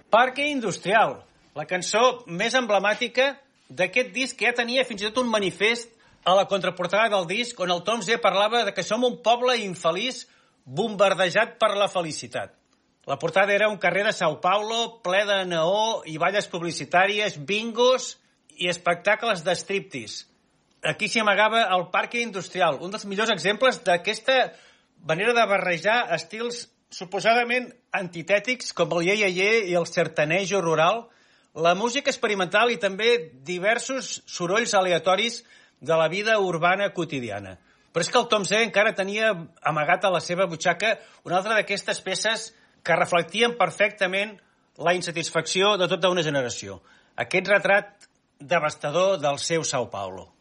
Parque Industrial, la cançó més emblemàtica d'aquest disc, que ja tenia fins i tot un manifest a la contraportada del disc on el Tom Z parlava de que som un poble infeliç bombardejat per la felicitat. La portada era un carrer de Sao Paulo ple de neó i balles publicitàries, bingos i espectacles de striptease. Aquí s'hi amagava el Parque Industrial, un dels millors exemples d'aquesta manera de barrejar estils suposadament antitètics com el iê i el sertanejo rural, la música experimental i també diversos sorolls aleatoris de la vida urbana quotidiana. Però és que el Tom Z encara tenia amagat a la seva butxaca una altra d'aquestes peces que reflectien perfectament la insatisfacció de tota una generació. Aquest retrat devastador del seu Sao Paulo.